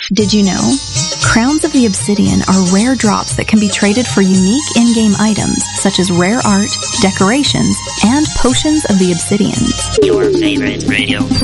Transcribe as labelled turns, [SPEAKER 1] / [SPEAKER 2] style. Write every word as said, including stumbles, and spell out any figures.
[SPEAKER 1] Did you know? Crowns of the Obsidian are rare drops that can be traded for unique in-game items such as rare art, decorations, and potions of the Obsidians.
[SPEAKER 2] Your favorite radio